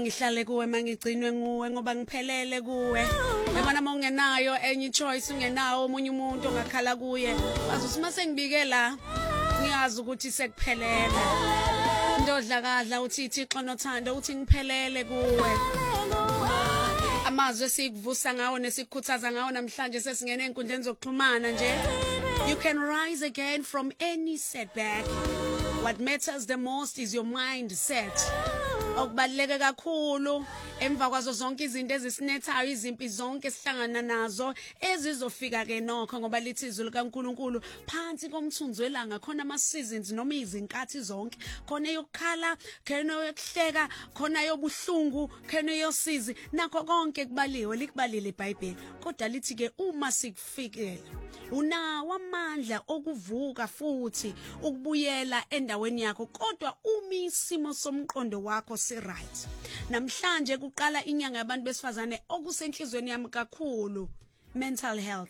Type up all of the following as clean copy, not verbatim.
Ngihlale kuwe mangigcinwe nguwe ngoba ngiphelele kuwe. Yabona mongenayo enye choice ungenawo omunye umuntu ongakhala kuye. Bazothi mase ngibike la ngiyazi ukuthi sekuphelele. Ndodlakadla uthi Thixo nothando uthi ngiphelele kuwe. Amazwe sikuvusa ngawo nesikukhuthaza ngawo namhlanje sesingene enkundleni zokuxhumana nje. You can rise again from any setback. What matters the most is your mindset. Okubaleke kakhulu emva kwazo zonke izinto ezisinethayo izimpi zonke esihlangana nazo ezizofika ke nokho ngoba lithi izulu kaNkuluNkulu phansi komthunzi welanga khona ama seasons noma izinkathi zonke khona eyokukhala khona eyokuhleka khona yobuhlungu khona eyosizi nakho konke kubaliwe likubalile iBhayibheli kodwa lithi ke uma sikufikela unawo amandla okuvuka futhi ukubuyela endaweni yakho kodwa uma isimo somqondo wakho right namhlanje kuqala inyanga yabantu besifazane okusenhlizweni yami kakhulu mental health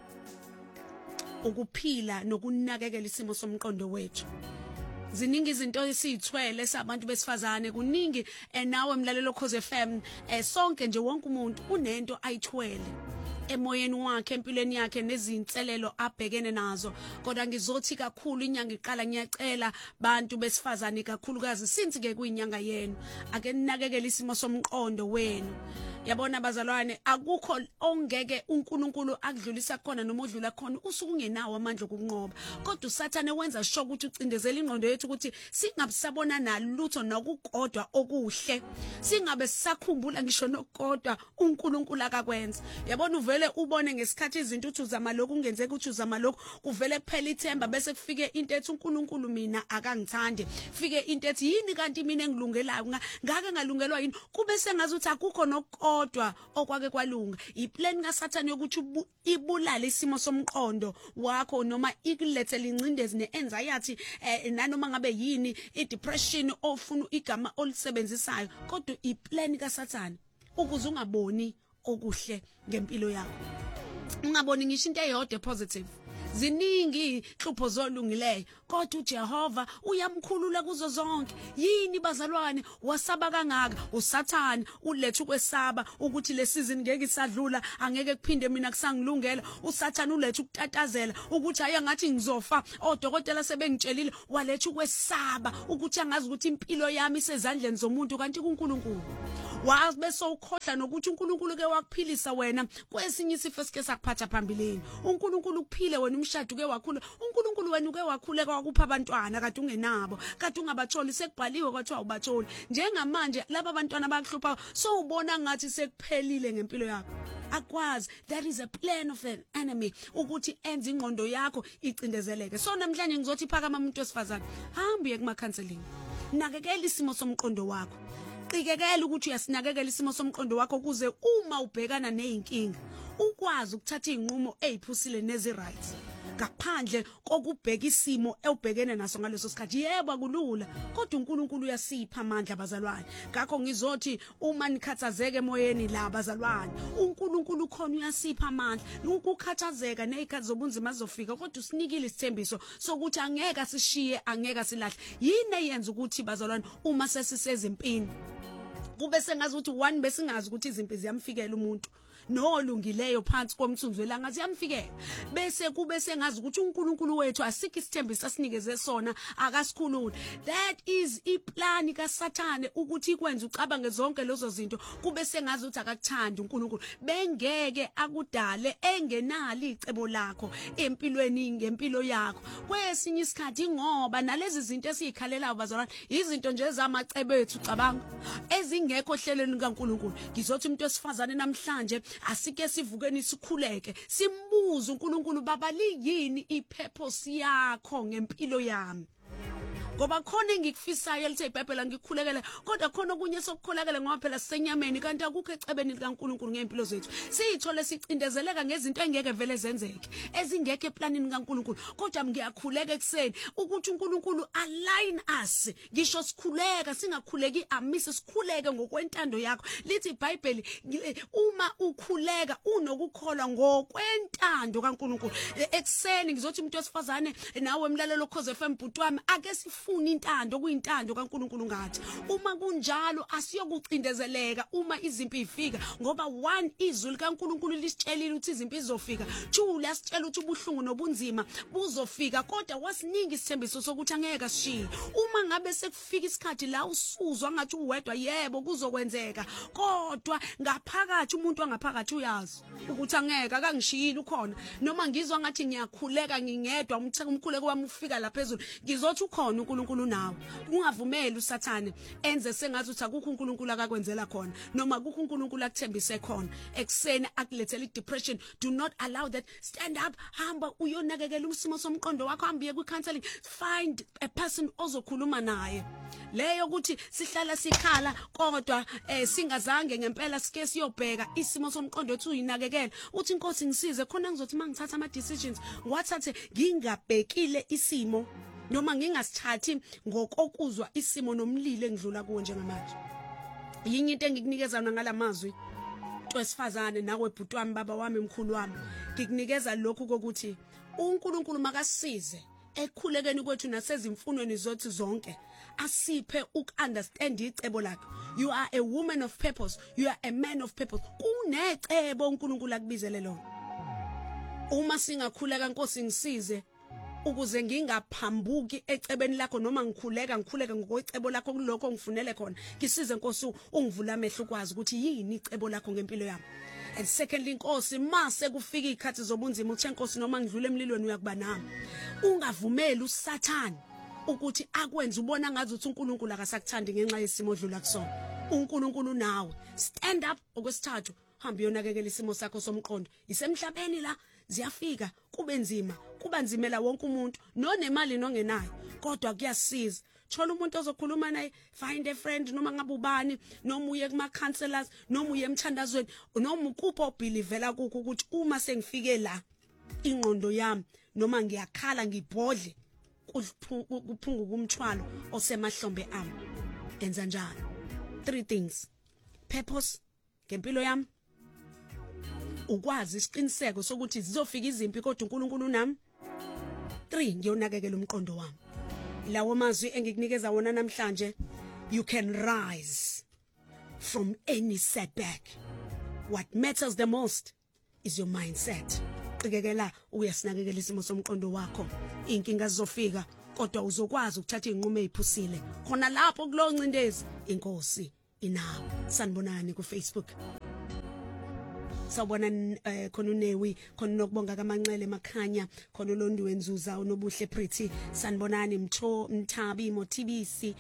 ukuphila nokunakekela isimo somqondo wethu ziningi izinto esizithwele sabantu besifazane kuningi nawe mlalelo Khoze FM sonke nje wonke umuntu unento ayithwele emoyeni wakhe empilweni yakhe nezinselelo abhekene nazo kodwa ngizothi kakhulu inyanga iqala ngiyacela bantu besifazane kakhulukazi since ke kuyinyanga yenu ake ninakekele isimo somqondo wenu yabona bazalwane akukho ongeke uNkulunkulu akudlulisa khona noma udlula khona usuku ungenawo amandla okunqoba kodwa uSathane wenza sho ukuthi ucindezela ingqondo yethu ukuthi singabisabona nalutho nokukodwa okuhle singabe sisakhumbula ngisho nokukodwa uNkulunkulu akakwenza yabona uvele ubone ngesikhathi izinto uthi uzama lokhu ungenzeka uthi uzama lokhu uvele kuphela ithemba bese kufike into ethi uNkulunkulu mina akangithande fike into ethi yini kanti mina engilungelayo ngake ngalungelwa yini kube sengazi ukuthi akukho nokodwa okwake kwalunga iplan kaSathane yokuthi ibulala isimo somqondo wakho noma ikulethele incindezi neanxiety nanoma ngabe yini idepression ofuna igama olisebenzisayo kodwa iplan kaSathane ukuze ungaboni okuhle ngempilo yakho ungaboni ngisho into eyodwa positive ziningi inhlupho zolungileyo kodwa uJehova uyamkhulula kuzo zonke yini bazalwane wasaba kangaka uSathane ulethe ukwesaba ukuthi le season ngeke isadlula angeke kuphinde mina kusangilungela uSathane ulethe ukutatazela ukuthi aya ngathi ngizofa odokotela sebengitshelile walethe ukwesaba ukuthi angazi ukuthi impilo yami isezandleni zomuntu kanti kuNkulunkulu wazi bese ukhohla nokuthi uNkulunkulu ke wakuphilisa wena kwesinye isifo esike sakuphatha phambilini uNkulunkulu ukuphile wena umshado ke wakhula uNkulunkulu wena uke wakhuleka wakupha abantwana kade ungenabo kade ungabatholi sekubhaliwe kwathiwa ubatholi njengamanje laba abantwana bakuhlupha so ubona ngathi sekuphelile ngempilo yakho akwazi that is a plan of an enemy ukuthi enze ingqondo yakho icindezeleke so namhlanje ngizothi phakama umuntu wesifazane hamba uye kuma counseling nakekela isimo somqondo wakho qikekela ukuthi uyasinakekela isimo somqondo wakho kuze uma ubhekana nezinkinga ukwazi ukuthatha izinqumo eziphusile nezi-right ngaphandle kokubheka isimo ewubhekene naso ngaleso sikhathi yebo akulula kodwa uNkulunkulu uyasipha amandla abazalwane ngakho ngizothi uma nikhathazeke emoyeni la abazalwane uNkulunkulu khona uyasipha amandla ukukhathazeka nezikhathi zobunzima zofika kodwa usinikile isithembiso sokuthi angeke asishiye angeke silahle yini eyenza ukuthi bazalwane uma sesisezimpini kube sengazi ukuthi one besingazi ukuthi izimpi ziyamfikela umuntu nolungileyo phansi komthunzi welanga ziyamfikela bese kube sengazi ukuthi uNkulunkulu wethu asikho isithembiso asinikeze sona akasikhululi that is iplan kaSathane ukuthi ikwenza ucabange zonke lezo zinto kube sengazi ukuthi akakuthandi uNkulunkulu bengeke akudale engenali icebo lakho empilweni ngempilo yakho kwesinye isikhathi ngoba nalezi zinto esizikhalelayo bazalwane izinto nje zamacebo ethu cabanga ezingekho hlelweni kaNkulunkulu ngizothi umuntu wesifazane namhlanje asike sivukeni sikhuleke simbuze uNkulunkulu baba liyini ipurpose yakho ngempilo yami ngoba khona engikufisayo lithe iBhayibheli ngikukhulekele kodwa khona okunye sokukholakala ngoba phela sisenyameni kanti akukho ecebeni likaNkulunkulu ngempilo zethu siyithole sicindezeleka ngezinto engeke vele zenzeke ezingeke eplanini kaNkulunkulu kodwa ngiyakhuleka ekseni ukuthi uNkulunkulu align us ngisho sikhuleka singakhuleki amise sikhuleke ngokwentando yakho lithi iBhayibheli uma ukhuleka unokukholwa ngokwentando kaNkulunkulu ekseni ngizothi umuntu wesifazane nawe emlalelo Khoze FM bhutwami ake siyayifuna intando kuyintando kaNkulunkulu ngathi. Uma kunjalo asiyokucindezeleka uma izimpi ifika ngoba one izwi kaNkulunkulu lisitshelile ukuthi izimpi izofika. Two lasitshela ukuthi ubuhlungu nobunzima buzofika kodwa wasiningi isithembiso sokuthi angeke asishiye. Uma ngabe sekufika isikhathi la usuzwa ngathi uwedwa yebo kuzokwenzeka kodwa ngaphakathi umuntu angaphakathi uyazi ukuthi angeke akangishiyile ukhona noma ngizwa ngathi ngiyakhuleka ngingedwa umkhuleko wami ufika la phezulu ngizothi ukhona uNkulunkulu nawe. Ungavumeli uSathane enze sengathi uthi akukho uNkulunkulu akakwenzela khona noma akukho uNkulunkulu akuthembise khona ekseni akulethela depression. Do not allow that. Stand up, hamba uyonakekela usimo somqondo wakho, hambiye ku counseling, find a person ozokhuluma naye. Leyo ukuthi sihlala sikhala kodwa singazange ngempela sike siyobheka isimo somqondo wethu uyinakekela uthi inkosi ngisize khona ngizothi mangithatha ama decisions ngiwathathe ngingabhekile isimo noma ngingasithathi ngokokuzwa isimo nomlilo engidlula kuwo njengamanje. Yinye into engikunikeza yona ngalamazwi wesifazane nawe bhuti wami baba wami mkhulu wami ngikunikeza lokhu kokuthi uNkulunkulu makasize ekukhulekeni kwethu nasezimfunweni zothu zonke asiphe ukunderstand icebo lakhe. You are a woman of purpose, you are a man of purpose. Kunecebo uNkulunkulu akubizele lona. Uma singakhuleka Nkosi ngisize ukuze ngingaphambuki ecebeni lakho noma ngikhuleka ngokwecebo lakho kuloko ngifunele khona ngisize Nkosi ungivula amehlo ukwazi ukuthi yini icebo lakho ngempilo yami. And secondly Nkosi mase kufika izikhathi zobunzima uthe Nkosi noma ngidlule emlilweni uyakuba nami. Ungavumeli uSathane ukuthi akwenze ubona ngathi uthi uNkulunkulu akasakuthandi ngenxa yesimo odlula kusona. uNkulunkulu nawe stand up. Okwesithathu hamba yonakekela isimo sakho somqondo. Isemhlabeni la ziyafika kube nzima kuba nzimela wonke umuntu nonemali nongenayo kodwa kuyasiza. Thola umuntu ozokhuluma naye, find a friend noma ngabe ubani noma uye kuma counselors noma uye emthandazweni noma ukupho obelivela kukho ukuthi uma sengifike la ingqondo yami noma ngiyakhala ngibhodle kuphunguka umthwalo osemahlombe ami. Enza njalo 3 things: purpose ngempilo yami, ukwazi isiqiniseko sokuthi zizofika izimpi kodwa uNkulunkulu nami. 3 ngiyonakekela umqondo wami. Lawo mazwi engikunikeza wona namhlanje. You can rise from any setback. What matters the most is your mindset. Qikekela uyasinakekela isimo somqondo wakho. Inkinga zizofika kodwa uzokwazi ukuthatha izinqumo eziphusile. Khona lapho kulo ncindezi inkosi inawo. Sanibonani ku Facebook. Sawubona khona uNewi, khona nokubonga kaManxele Makhanya, khona uLondiwe Nzuza, uNobuhle Pretty, sanibonani Mthabi Mothibisi,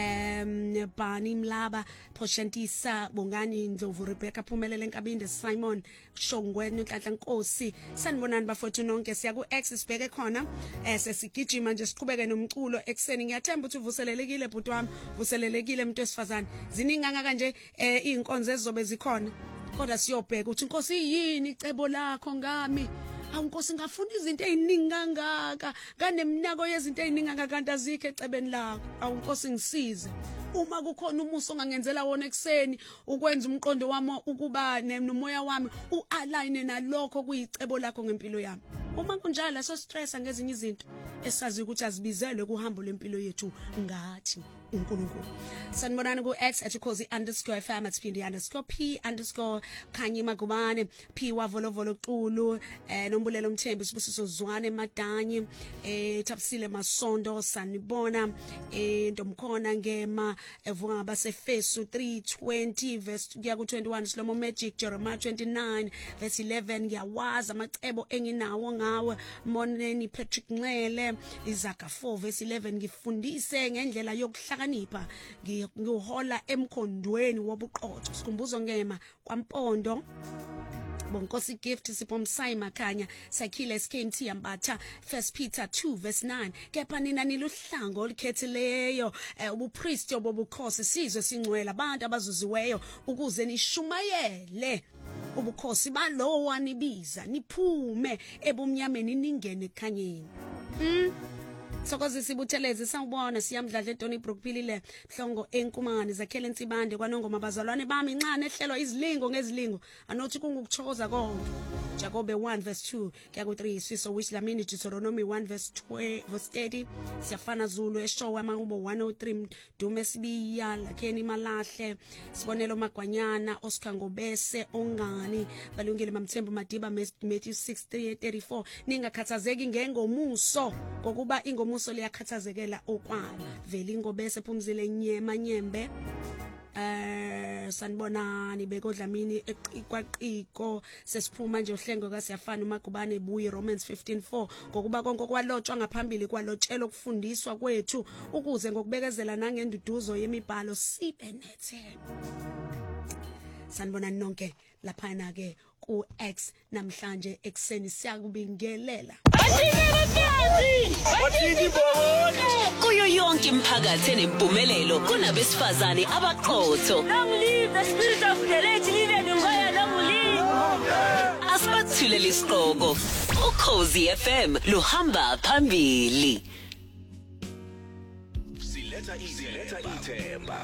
Bani Mlaba, Poshantisa, Bongani Ndlovu, Rebecca Phumelele Nkabinde, Simon Shongweni, Nhlanhla Nkosi. Sanibonani bafowethu nonke, siya ku X sibheke khona sesigijima nje siqhubeke nomculo ekseni. Ngiyathemba ukuthi uvuselelekile bhuti wami, vuselelekile umuntu wesifazane. Zininganga kanje izinkonzo ezizobe zikhona. Kodwa siyobheka ukuthi Nkosi yini icebo lakho ngami. Nkosi ngafuna izinto eziningi kangaka, kaneminako yezinto eziningi kangaka kanti azikho ecebeni lakho. Nkosi ngisize. Uma kukhona umuso ongangenzela wona ekseni ukwenza umqondo wami ukuba nomoya wami ualign nalokho kuyicebo lakho ngempilo yami. Uma kunjalo so stress ngezinye izinto esazi ukuthi azibizelwe kuhambo lempilo yethu ngathi uNkulunkulu. Sanibonani ku X @cozy_fm @p_p_Khanyi Magubane P wavolovolo Xulu Nombulelo Mthembu Sibusiso Zwane Madanyi Thapsile Masondo sanibona Ntomkhona Ngema evuka ngabasefesu 3:20 verse kuya ku 21 Slomo Magic Jeremiah 29 verse 11 ngiyawazi amacebo enginawo ngawe Moneni Patrick Nxele Izakha 4 verse 11 ngifundise ngendlela yokuhlakanipha ngihola emkhondweni wobuqotho sikhumbuzo Ngema kwaMpondo Bonkosi Gift Sipho Msai Makhanya Sakhile SKMT Ambatha 1 Peter 2 verse 9 kepha nina niluhlango olikhethileyo ubupriest obubukhosi sizwe singcwele abantu abazuziweyo ukuze nishumayele ubukhosi balowo wanibiza niphume ebumnyameni ningene ekhanyeni. Sokozisa ibuthelezi sawubona siyamdladla eTony Brook philile Mhlongo enkumane zakhele insibande kwanongoma bazalwane bami incane ehlelwa izilingo ngezilingo anothi kungukuthokoza konke Jakobe 1:2 kuya ku3 Siso which Lamini Deuteronomy 1:30 siyafana Zulu eshowa amakubo 103 Dume sibiya lakheni malahle sibonelo Magwanyana Oscar Ngobese ongani balungile Mamthembu Madiba Matthew 6:34 ningakhathazeki ngengomuso ngokuba ingomuso liyakhathazekela okwala vele ingobese phumzile nyembe sanibonani bekodlamini eqiqwaqiko sesiphuma nje uhlengo kasiyafana uMagubane ebuye Romans 15:4 ngokuba konke okwalotshwa ngaphambili kwalotshela ukufundiswa kwethu ukuze ngokubekezela nangenduduzo yemibhalo sibe nethemba sanibonani nonke laphana ke ku X namhlanje ekseni siyakubingelela kuyo yonke imphakathi enempumelelo kunabesifazane abaqotho long live the spirit of the late living ngoya long live asibathulele isiqoko uKhosi FM luhamba phambili siletha ithemba